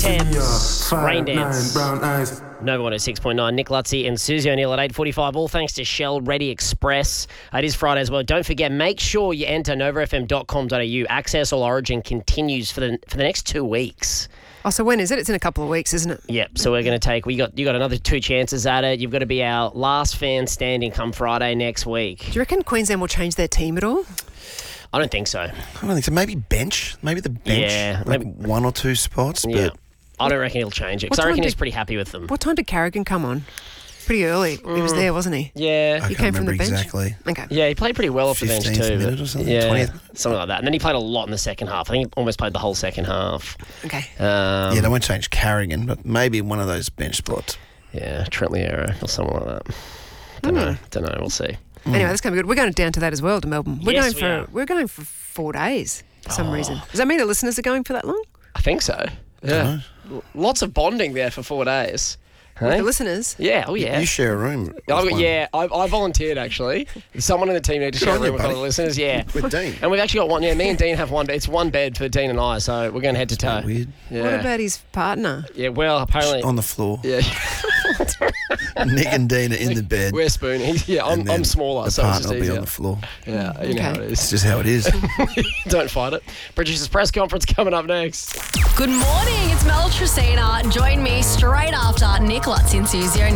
Thames, Rain Dance. Brown eyes. Nova 106.9, Nick Lutzi and Susie O'Neill at 8:45, all thanks to Shell Ready Express. It is Friday as well. Don't forget, make sure you enter novafm.com.au. Access All Origin continues for the next 2 weeks. Oh, so when is it? It's in a couple of weeks, isn't it? Yep, so we're going to take, you got another 2 chances at it. You've got to be our last fan standing come Friday next week. Do you reckon Queensland will change their team at all? I don't think so. I don't think so. Maybe bench. Maybe the bench. Yeah, like maybe 1 or 2 spots. Yeah. But I don't reckon he'll change it because What I reckon time he's did- pretty happy with them. What time did Carrigan come on? Pretty early. He was there, wasn't he? Yeah. I He can't came from the remember bench? exactly. Okay. Yeah, he played pretty well off the bench 15th too. minute but- or something, Yeah, 20th. something like that. And then he played a lot in the second half. I think he almost played the whole second half. Okay. Yeah, they won't change Carrigan, but maybe one of those bench spots. Yeah, Trent Liero or someone like that. Don't know. We'll see. Anyway, that's going to be good. We're going down to that as well, to Melbourne. Yes, we are. We're going for 4 days for some reason. Does that mean the listeners are going for that long? I think so. Yeah. Lots of bonding there for 4 days. Hey? The listeners? Yeah, oh yeah. You share a room. I volunteered actually. Someone in the team need to share a on room you, with other buddy. listeners, yeah. With Dean. And we've actually got one, me and Dean have one, it's one bed for Dean and I, so we're going head to toe. Weird. Yeah. What about his partner? Yeah, well, apparently... On the floor. Yeah, Nick and Dean are in the bed. we're spooning. and then I'm smaller, The so it's partner just will be easier. on the floor. Yeah, you know how it It's is. just how it is. Don't fight it. Producer's press conference coming up next. Good morning, it's Mel Tresina. Join me straight after Nick Lutz and Susie O'Neill.